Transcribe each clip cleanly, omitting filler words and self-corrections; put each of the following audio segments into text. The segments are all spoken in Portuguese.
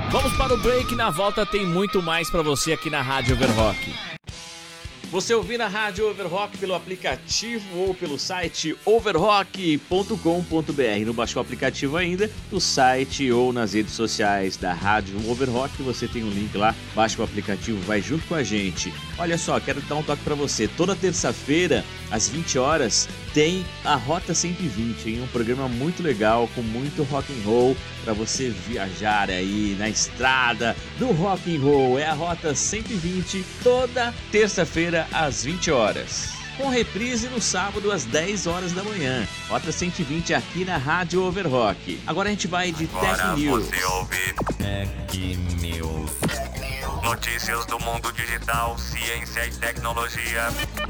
Vamos para o break, na volta tem muito mais para você aqui na Rádio Overrock. Você ouvir a Rádio Overrock pelo aplicativo ou pelo site overrock.com.br. Não baixou o aplicativo ainda? No site ou nas redes sociais da Rádio Overrock você tem um link lá, baixa o aplicativo, vai junto com a gente. Olha só, quero dar um toque para você. Toda terça-feira, às 20 horas, tem a Rota 120, hein? Um programa muito legal, com muito rock and roll, para você viajar aí na estrada do rock and roll. É a Rota 120, toda terça-feira às 20 horas. Com reprise no sábado às 10 horas da manhã. Rota 120 aqui na Rádio Overrock. Agora a gente vai de Tech News. Você ouve Tech News. Notícias do mundo digital, ciência e tecnologia.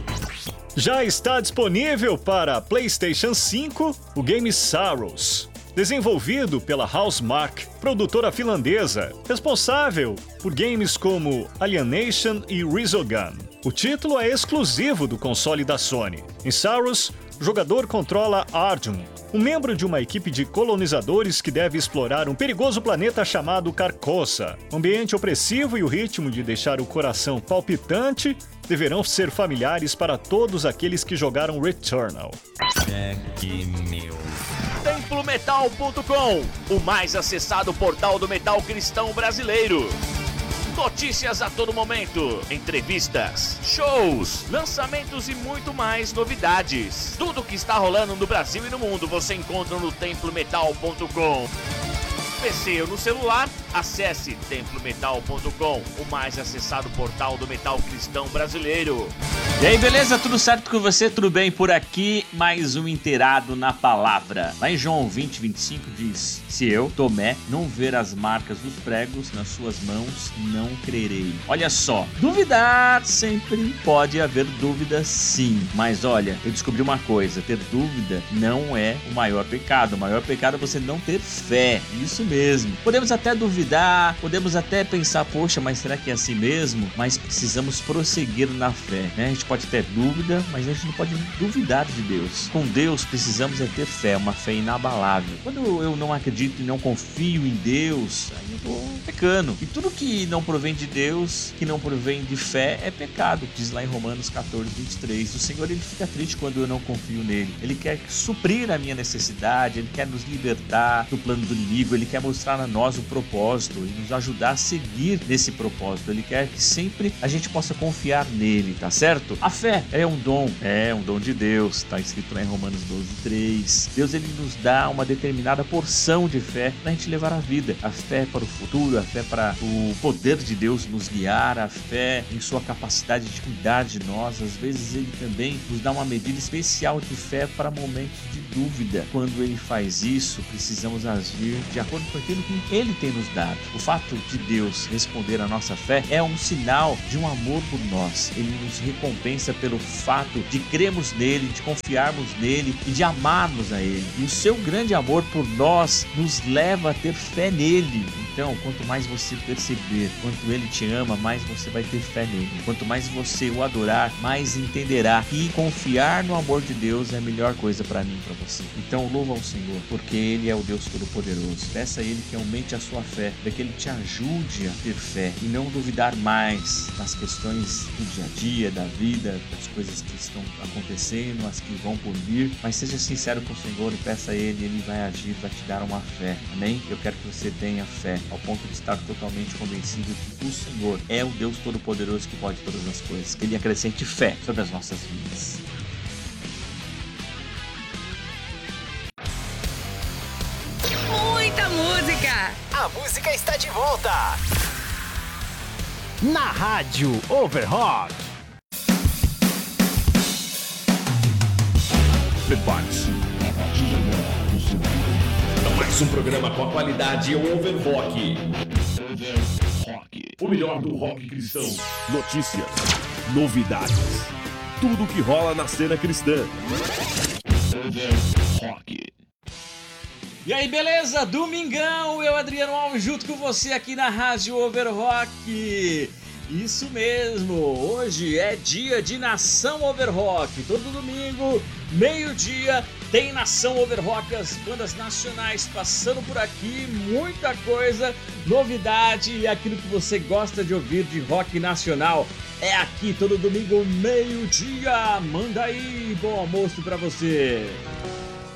Já está disponível para PlayStation 5 o game Sorrows, desenvolvido pela Housemarque, produtora finlandesa, responsável por games como Alienation e Resogun. O título é exclusivo do console da Sony. Em Sorrows, o jogador controla Arjun, um membro de uma equipe de colonizadores que deve explorar um perigoso planeta chamado Carcosa. O ambiente opressivo e o ritmo de deixar o coração palpitante deverão ser familiares para todos aqueles que jogaram Returnal. Tech News. Templometal.com, o mais acessado portal do metal cristão brasileiro. Notícias a todo momento, entrevistas, shows, lançamentos e muito mais novidades. Tudo que está rolando no Brasil e no mundo você encontra no Templometal.com. PC ou no celular, acesse Templometal.com, o mais acessado portal do metal cristão brasileiro. E aí, beleza? Tudo certo com você? Tudo bem por aqui? Mais um inteirado na palavra. Lá em João 20:25 diz: se eu, Tomé, não ver as marcas dos pregos nas suas mãos, não crerei. Olha só, duvidar sempre pode haver dúvida, sim. Mas olha, eu descobri uma coisa: ter dúvida não é o maior pecado. O maior pecado é você não ter fé. Isso mesmo. Podemos até duvidar, podemos até pensar, poxa, mas será que é assim mesmo? Mas precisamos prosseguir na fé, né? A gente pode ter dúvida, mas a gente não pode duvidar de Deus. Com Deus precisamos é ter fé, uma fé inabalável. Quando eu não acredito e não confio em Deus, aí eu tô pecando. E tudo que não provém de Deus, que não provém de fé, é pecado. Diz lá em Romanos 14:23. O Senhor, ele fica triste quando eu não confio nele. Ele quer suprir a minha necessidade, ele quer nos libertar do plano do inimigo, ele quer mostrar a nós o propósito e nos ajudar a seguir nesse propósito. Ele quer que sempre a gente possa confiar nele, tá certo? A fé é um dom de Deus, tá escrito lá em Romanos 12:3. Deus, ele nos dá uma determinada porção de fé pra gente levar a vida. A fé para o futuro, a fé para o poder de Deus nos guiar, a fé em sua capacidade de cuidar de nós. Às vezes ele também nos dá uma medida especial de fé para momentos de dúvida. Quando ele faz isso, precisamos agir de acordo com aquilo que ele tem nos dado. O fato de Deus responder à nossa fé é um sinal de um amor por nós. Ele nos recompensa pelo fato de crermos nele, de confiarmos nele e de amarmos a ele. E o seu grande amor por nós nos leva a ter fé nele. Então, quanto mais você perceber quanto ele te ama, mais você vai ter fé nele. Quanto mais você o adorar, mais entenderá que confiar no amor de Deus é a melhor coisa para mim e para você. Então, louva ao Senhor, porque ele é o Deus Todo-Poderoso. Peça a ele que aumente a sua fé, para que ele te ajude a ter fé e não duvidar mais nas questões do dia a dia, da vida, das coisas que estão acontecendo, as que vão por vir. Mas seja sincero com o Senhor e peça a ele vai agir, vai te dar uma fé. Amém? Eu quero que você tenha fé, ao ponto de estar totalmente convencido que o Senhor é o Deus Todo-Poderoso que pode todas as coisas. Que ele acrescente fé sobre as nossas vidas. Muita música! A música está de volta! Na Rádio Overrock. Prepare-se. Mais um programa com a qualidade Overrock. O melhor do rock cristão. Notícias, novidades, tudo o que rola na cena cristã. Overrock. E aí, beleza? Domingão, eu, Adriano Alves, junto com você aqui na Rádio Overrock. Isso mesmo, hoje é dia de Nação Overrock. Todo domingo, meio-dia, Tem Nação Overrock, as bandas nacionais passando por aqui, muita coisa, novidade e aquilo que você gosta de ouvir de rock nacional. É aqui todo domingo, meio-dia. Manda aí, bom almoço pra você.